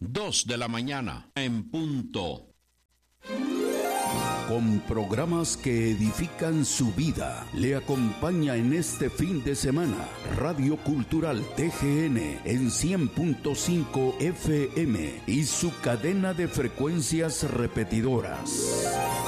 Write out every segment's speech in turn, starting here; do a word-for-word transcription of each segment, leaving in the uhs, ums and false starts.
dos de la mañana, en punto. Con programas que edifican su vida, le acompaña en este fin de semana Radio Cultural T G N en cien punto cinco F M y su cadena de frecuencias repetidoras.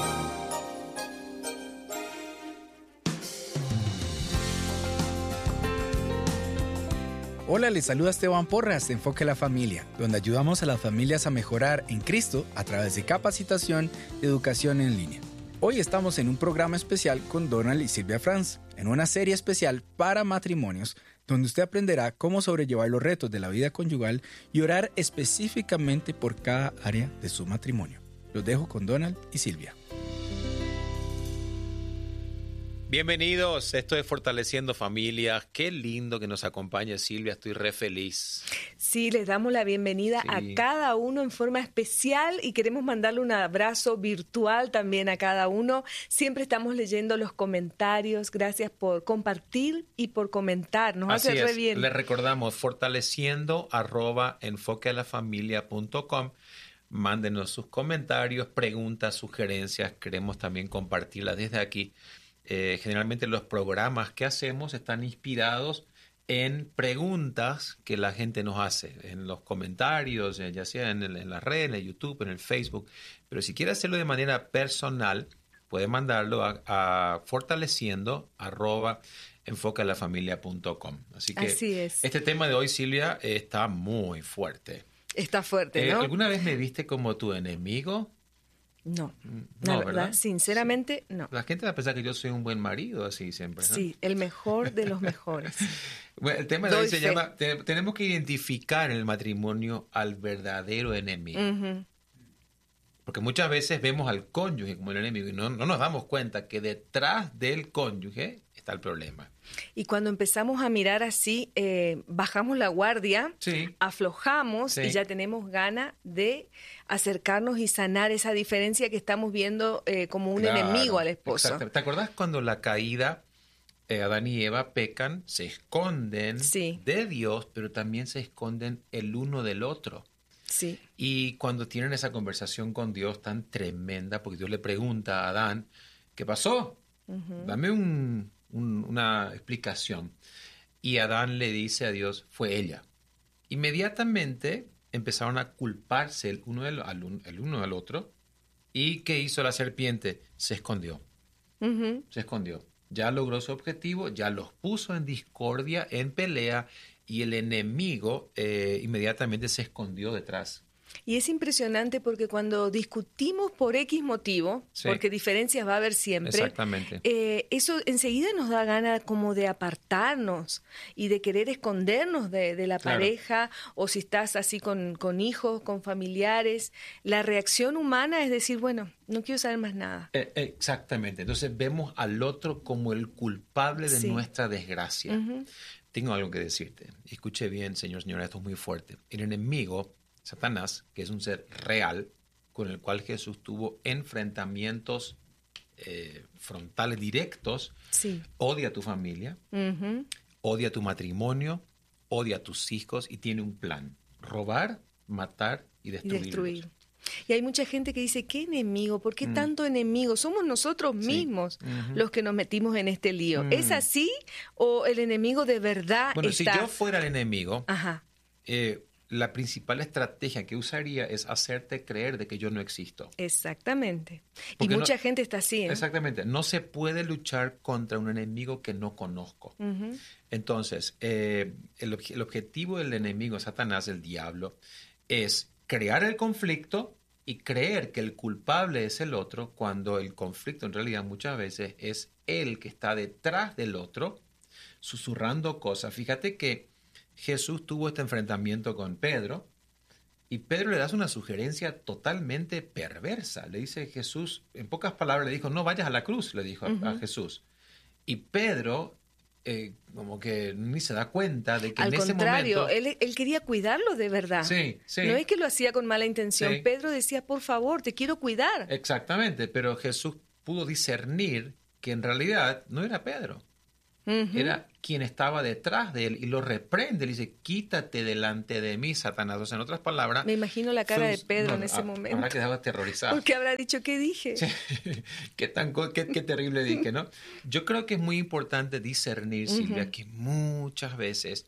Hola, les saluda Esteban Porras de Enfoque a la Familia, donde ayudamos a las familias a mejorar en Cristo a través de capacitación y educación en línea. Hoy estamos en un programa especial con Donald y Silvia Franz, en una serie especial para matrimonios, donde usted aprenderá cómo sobrellevar los retos de la vida conyugal y orar específicamente por cada área de su matrimonio. Los dejo con Donald y Silvia. Bienvenidos, esto es Fortaleciendo Familias. Qué lindo que nos acompañe Silvia, estoy re feliz. Sí, les damos la bienvenida sí. a cada uno en forma especial y queremos mandarle un abrazo virtual también a cada uno. Siempre estamos leyendo los comentarios, gracias por compartir y por comentar, nos Así hace es. re bien. Les recordamos, fortaleciendo arroba enfoquealafamilia punto com. Mándenos sus comentarios, preguntas, sugerencias, queremos también compartirlas desde aquí. Eh, generalmente los programas que hacemos están inspirados en preguntas que la gente nos hace en los comentarios, eh, ya sea en, el, en la red, en el YouTube, en el Facebook. Pero si quiere hacerlo de manera personal, puede mandarlo a, a fortaleciendo arroba enfoquealafamilia punto com. Así que Así es. Este tema de hoy, Silvia, eh, está muy fuerte. Está fuerte, Eh, ¿no? ¿Alguna vez me viste como tu enemigo? No, No, la verdad, ¿verdad? sinceramente, Sí. no. La gente va a pensar que yo soy un buen marido, así siempre, ¿no? Sí, el mejor de los mejores. Bueno, el tema de Doy hoy se fe. llama, te- tenemos que identificar en el matrimonio al verdadero enemigo. Uh-huh. Porque muchas veces vemos al cónyuge como el enemigo y no, no nos damos cuenta que detrás del cónyuge está el problema. Y cuando empezamos a mirar así, eh, bajamos la guardia, Sí. aflojamos Sí. y ya tenemos ganas de acercarnos y sanar esa diferencia que estamos viendo eh, como un Claro, enemigo al esposo. exactamente. ¿Te acordás cuando la caída, eh, Adán y Eva pecan, se esconden Sí. de Dios, pero también se esconden el uno del otro? Sí, Y cuando tienen esa conversación con Dios tan tremenda, porque Dios le pregunta a Adán, ¿qué pasó? Uh-huh. Dame un, un, una explicación. Y Adán le dice a Dios, fue ella. Inmediatamente empezaron a culparse el uno del, al, el uno al otro. ¿Y qué hizo la serpiente? Se escondió. uh-huh. Se escondió. Ya logró su objetivo, ya los puso en discordia, en pelea, y el enemigo eh, inmediatamente se escondió detrás. Y es impresionante porque cuando discutimos por X motivo, Sí. porque diferencias va a haber siempre, Exactamente. eh, eso enseguida nos da ganas como de apartarnos y de querer escondernos de, de la Claro. pareja, o si estás así con, con hijos, con familiares. La reacción humana es decir, bueno, no quiero saber más nada. Eh, exactamente. Entonces vemos al otro como el culpable de Sí. nuestra desgracia. Uh-huh. Tengo algo que decirte. Escuche bien, señor, señora, esto es muy fuerte. El enemigo, Satanás, que es un ser real, con el cual Jesús tuvo enfrentamientos eh, frontales directos, Sí. odia a tu familia, Uh-huh. odia a tu matrimonio, odia a tus hijos y tiene un plan. Robar, matar y Y destruir. destruir. Y hay mucha gente que dice, ¿qué enemigo? ¿Por qué Mm. tanto enemigo? Somos nosotros Sí. mismos Ujú. los que nos metimos en este lío. Mm. ¿Es así o el enemigo de verdad Bueno, está? si yo fuera el enemigo, Ajá. eh, la principal estrategia que usaría es hacerte creer de que yo no existo. Exactamente. Y Porque mucha no- gente está así, ¿eh? Exactamente. No se puede luchar contra un enemigo que no conozco. Ujú. Entonces, eh, el, obje- el objetivo del enemigo, Satanás, el diablo, es crear el conflicto y creer que el culpable es el otro, cuando el conflicto en realidad muchas veces es él que está detrás del otro, susurrando cosas. Fíjate que Jesús tuvo este enfrentamiento con Pedro y Pedro le da una sugerencia totalmente perversa. Le dice Jesús, en pocas palabras le dijo, no vayas a la cruz, le dijo a- Ujú. a Jesús. Y Pedro eh, como que ni se da cuenta de que Al en ese contrario, momento... él, él quería cuidarlo de verdad. Sí, sí. No es que lo hacía con mala intención. Sí. Pedro decía, por favor, te quiero cuidar. Exactamente, pero Jesús pudo discernir que en realidad no era Pedro. Uh-huh. Era quien estaba detrás de él y lo reprende. Le dice, quítate delante de mí, Satanás. O sea, en otras palabras... Me imagino la cara de Pedro no, en ese a, momento. Habrá quedado aterrorizado. Porque habrá dicho, ¿qué dije? Sí. ¿Qué, tan, qué, qué terrible dije, ¿no? Yo creo que es muy importante discernir, uh-huh. Silvia, que muchas veces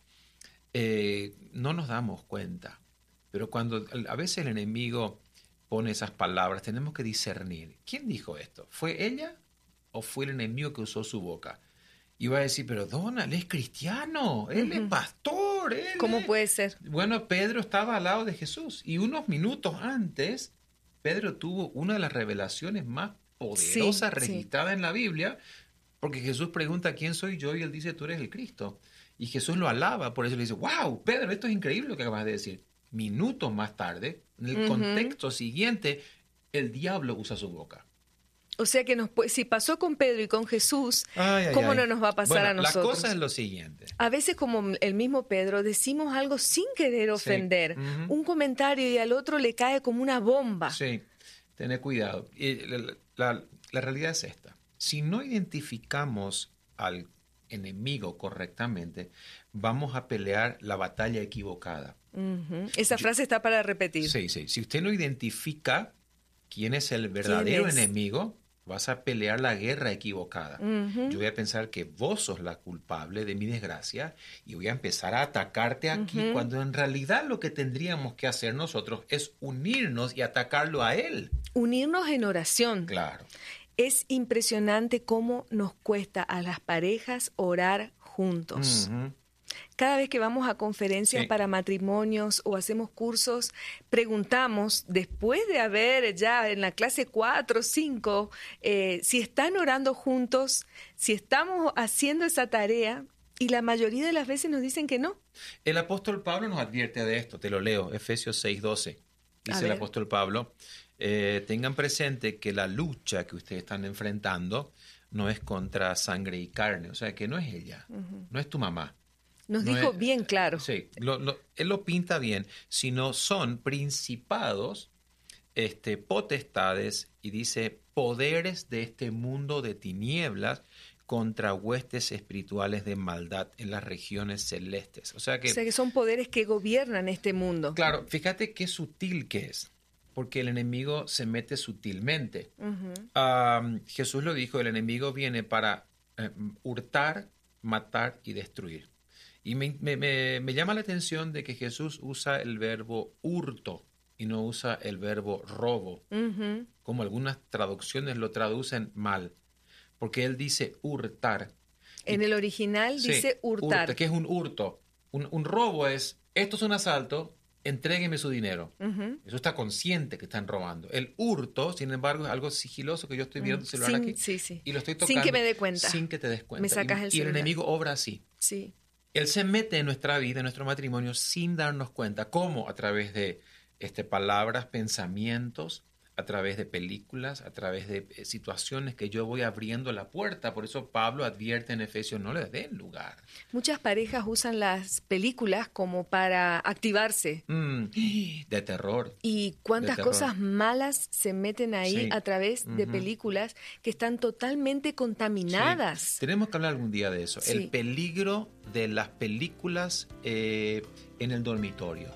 eh, no nos damos cuenta. Pero cuando a veces el enemigo pone esas palabras, tenemos que discernir. ¿Quién dijo esto? ¿Fue ella o fue el enemigo que usó su boca? Y va a decir, pero Donald es cristiano, él uh-huh. es pastor. Él ¿Cómo es... puede ser? Bueno, Pedro estaba al lado de Jesús y unos minutos antes, Pedro tuvo una de las revelaciones más poderosas sí, registradas sí. en la Biblia, porque Jesús pregunta, ¿quién soy yo? Y él dice, tú eres el Cristo. Y Jesús lo alaba, por eso le dice, wow, Pedro, esto es increíble lo que acabas de decir. Minutos más tarde, en el uh-huh. contexto siguiente, el diablo usa su boca. O sea que nos, si pasó con Pedro y con Jesús, ay, ay, ¿cómo ay. no nos va a pasar bueno, a nosotros? La cosa es lo siguiente. A veces, como el mismo Pedro, decimos algo sin querer ofender. Sí. Uh-huh. Un comentario y al otro le cae como una bomba. Sí, tené cuidado. Y la, la, la realidad es esta. Si no identificamos al enemigo correctamente, vamos a pelear la batalla equivocada. Uh-huh. Esa Yo, frase está para repetir. Sí, sí. Si usted no identifica quién es el verdadero es? enemigo, vas a pelear la guerra equivocada. Uh-huh. Yo voy a pensar que vos sos la culpable de mi desgracia y voy a empezar a atacarte aquí, uh-huh. cuando en realidad lo que tendríamos que hacer nosotros es unirnos y atacarlo a él. Unirnos en oración. Claro. Es impresionante cómo nos cuesta a las parejas orar juntos. Uh-huh. Cada vez que vamos a conferencias sí. para matrimonios o hacemos cursos, preguntamos, después de haber ya en la clase cuatro o cinco, eh, si están orando juntos, si estamos haciendo esa tarea, y la mayoría de las veces nos dicen que no. El apóstol Pablo nos advierte de esto, te lo leo, Efesios seis doce. Dice el apóstol Pablo, eh, tengan presente que la lucha que ustedes están enfrentando no es contra sangre y carne, o sea que no es ella, uh-huh. no es tu mamá. Nos no dijo es, bien claro. Sí, lo, lo, él lo pinta bien, sino son principados, este, potestades, y dice poderes de este mundo de tinieblas contra huestes espirituales de maldad en las regiones celestes. O sea que, o sea que son poderes que gobiernan este mundo. Claro, fíjate qué sutil que es, porque el enemigo se mete sutilmente. Uh-huh. Um, Jesús lo dijo, el enemigo viene para eh, hurtar, matar y destruir. Y me, me, me, me llama la atención de que Jesús usa el verbo hurto y no usa el verbo robo, uh-huh. como algunas traducciones lo traducen mal, porque él dice hurtar. En y, el original sí, dice hurtar. Hurta, ¿qué es un hurto? Un, un robo es, esto es un asalto, entrégueme su dinero. Uh-huh. Eso está consciente que están robando. El hurto, sin embargo, es algo sigiloso que yo estoy viendo el celular sin, aquí sí, sí. y lo estoy tocando. Sin que me dé cuenta. Sin que te des cuenta. Me sacas y, el y celular. el enemigo obra así. Sí. Él se mete en nuestra vida, en nuestro matrimonio, sin darnos cuenta. ¿Cómo? A través de este, palabras, pensamientos, a través de películas, a través de eh, situaciones que yo voy abriendo la puerta. Por eso Pablo advierte en Efesios, no les den lugar. Muchas parejas usan las películas como para activarse. Mm, de terror. Y cuántas terror. cosas malas se meten ahí sí. a través de uh-huh. películas que están totalmente contaminadas. Sí. Tenemos que hablar algún día de eso. Sí. El peligro de las películas eh, en el dormitorio.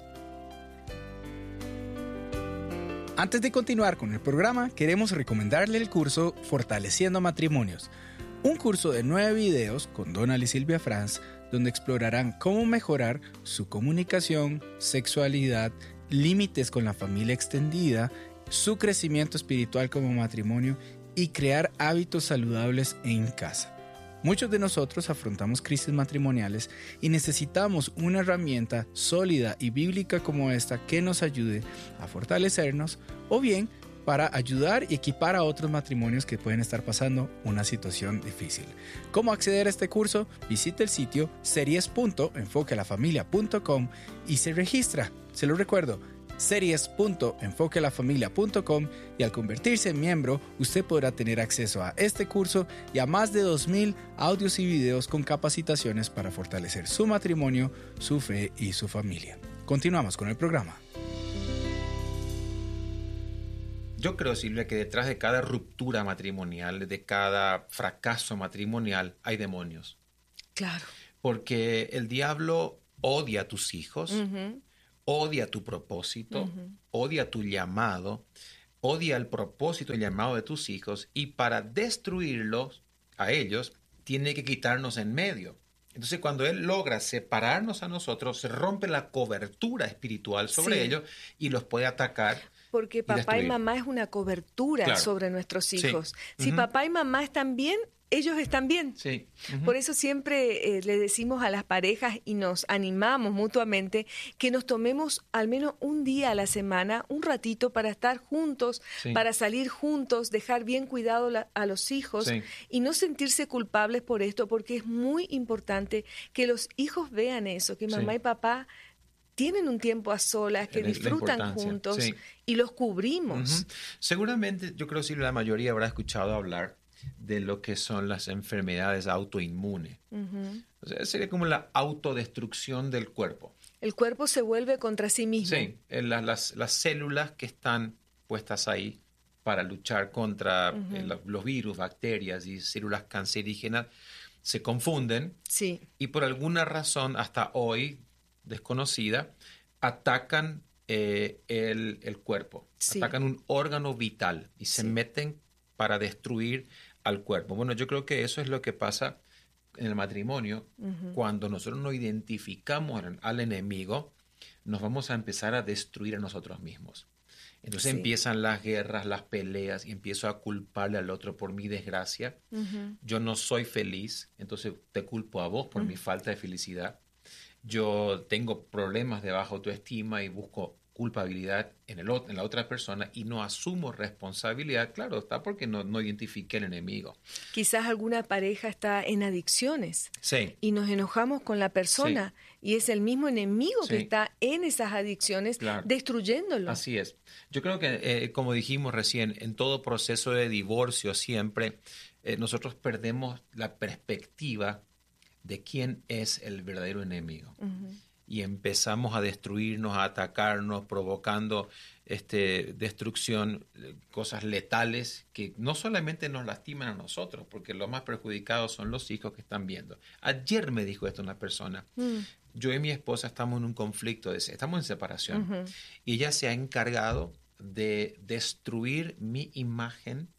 Antes de continuar con el programa, queremos recomendarle el curso Fortaleciendo Matrimonios, un curso de nueve videos con Donald y Silvia Franz, donde explorarán cómo mejorar su comunicación, sexualidad, límites con la familia extendida, su crecimiento espiritual como matrimonio y crear hábitos saludables en casa. Muchos de nosotros afrontamos crisis matrimoniales y necesitamos una herramienta sólida y bíblica como esta que nos ayude a fortalecernos o bien para ayudar y equipar a otros matrimonios que pueden estar pasando una situación difícil. ¿Cómo acceder a este curso? Visite el sitio series punto enfoque a la familia punto com y se registra. Se lo recuerdo, series punto enfoque a la familia punto com, y al convertirse en miembro usted podrá tener acceso a este curso y a más de dos mil audios y videos con capacitaciones para fortalecer su matrimonio, su fe y su familia. Continuamos con el programa. Yo creo, Silvia, que detrás de cada ruptura matrimonial, de cada fracaso matrimonial, hay demonios. Claro. Porque el diablo odia a tus hijos, Uh-huh. odia tu propósito, Uh-huh. odia tu llamado, odia el propósito y el llamado de tus hijos, y para destruirlos a ellos, tiene que quitarnos en medio. Entonces, cuando él logra separarnos a nosotros, se rompe la cobertura espiritual sobre Sí. ellos y los puede atacar. Porque papá y destruir. mamá es una cobertura Claro. sobre nuestros Sí. hijos. Si Ujú. papá y mamá están bien, ellos están bien. Sí. Ujú. Por eso siempre eh, le decimos a las parejas y nos animamos mutuamente que nos tomemos al menos un día a la semana, un ratito para estar juntos, Sí. para salir juntos, dejar bien cuidado la- a los hijos Sí. y no sentirse culpables por esto, porque es muy importante que los hijos vean eso, que mamá Sí. y papá tienen un tiempo a solas, que La- la disfrutan importancia, juntos sí. y los cubrimos. Ujú. Seguramente, yo creo que sí, la mayoría habrá escuchado hablar de lo que son las enfermedades autoinmunes. Ujú. O sea, sería como la autodestrucción del cuerpo. El cuerpo se vuelve contra sí mismo. Sí, eh, la- las, las células que están puestas ahí para luchar contra Ujú. eh, la- los virus, bacterias y células cancerígenas se confunden Sí. y por alguna razón hasta hoy desconocida atacan eh, el, el cuerpo, Sí. atacan un órgano vital y se Sí. meten para destruir al cuerpo. Bueno, yo creo que eso es lo que pasa en el matrimonio. Ujú. Cuando nosotros no identificamos al, al enemigo, nos vamos a empezar a destruir a nosotros mismos. Entonces Sí. empiezan las guerras, las peleas, y empiezo a culparle al otro por mi desgracia. Ujú. Yo no soy feliz, entonces te culpo a vos por mi falta de felicidad. Yo tengo problemas de baja autoestima y busco culpabilidad en, el, ot- en la otra persona y no asumo responsabilidad. Claro, está porque no, no identifiqué el enemigo. Quizás alguna pareja está en adicciones Sí, y nos enojamos con la persona y es el mismo enemigo que Sí. está en esas adicciones Claro. destruyéndolo. así es. Yo creo que, eh, como dijimos recién, en todo proceso de divorcio siempre eh, nosotros perdemos la perspectiva de quién es el verdadero enemigo. Ujú. Y empezamos a destruirnos, a atacarnos, provocando este, destrucción, eh, cosas letales que no solamente nos lastiman a nosotros, porque los más perjudicados son los hijos que están viendo. Ayer me dijo esto una persona. Mm. Yo y mi esposa estamos en un conflicto, de, estamos en separación, Ujú. y ella se ha encargado de destruir mi imagen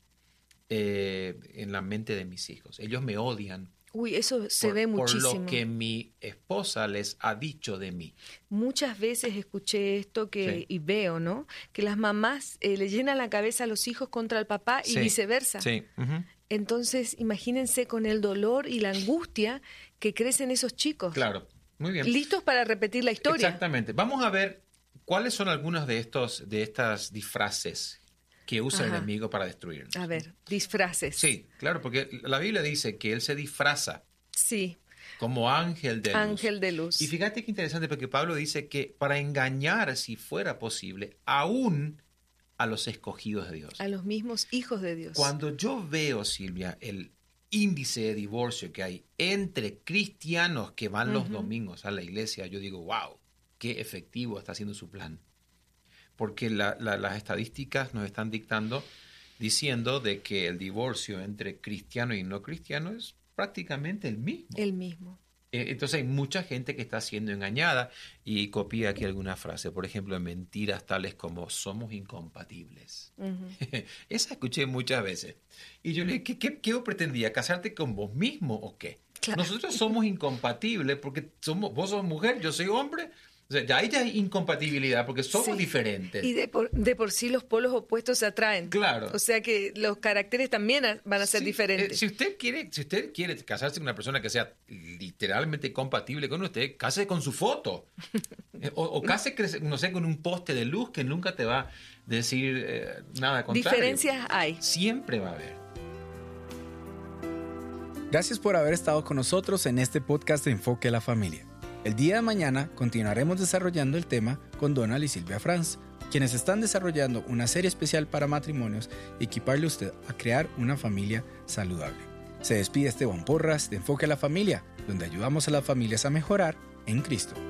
eh, en la mente de mis hijos. Ellos me odian. Uy, eso se por, ve por muchísimo. lo que mi esposa les ha dicho de mí. Muchas veces escuché esto que Sí. y veo, ¿no? Que las mamás eh, le llenan la cabeza a los hijos contra el papá y Sí, viceversa. Sí. Ujú. Entonces, imagínense con el dolor y la angustia que crecen esos chicos. Claro, muy bien. Listos para repetir la historia. Exactamente. Vamos a ver cuáles son algunos de estos de estas disfraces que usa el Ajá. enemigo para destruirnos. A ver, disfraces. Sí, claro, porque la Biblia dice que él se disfraza Sí, como ángel de luz. ángel de luz. Y fíjate qué interesante, porque Pablo dice que para engañar, si fuera posible, aún a los escogidos de Dios. A los mismos hijos de Dios. Cuando yo veo, Silvia, el índice de divorcio que hay entre cristianos que van los Ujú. domingos a la iglesia, yo digo, wow, qué efectivo está haciendo su plan. Porque la- la- las estadísticas nos están dictando, diciendo de que el divorcio entre cristiano y no cristiano es prácticamente el mismo. El mismo. Eh, Entonces hay mucha gente que está siendo engañada, y copia aquí alguna frase, por ejemplo, mentiras tales como somos incompatibles. Ujú. Esa escuché muchas veces. Y yo le dije, ¿qué, qué, qué pretendía? ¿Casarte con vos mismo o qué? Claro. Nosotros somos incompatibles porque somos, vos sos mujer, yo soy hombre. O sea, ya hay ya incompatibilidad porque somos Sí. diferentes. Y de por, de por sí los polos opuestos se atraen. Claro. O sea que los caracteres también a- van a ser Sí, diferentes. eh, si usted quiere, si usted quiere casarse con una persona que sea literalmente compatible con usted, case con su foto. Eh, o, o case, no sé, con un poste de luz que nunca te va a decir eh, nada contrario. Diferencias hay. Siempre va a haber. Gracias por haber estado con nosotros en este podcast de Enfoque a la Familia. El día de mañana continuaremos desarrollando el tema con Donald y Silvia Franz, quienes están desarrollando una serie especial para matrimonios y equiparle a usted a crear una familia saludable. Se despide Esteban Porras de Enfoque a la Familia, donde ayudamos a las familias a mejorar en Cristo.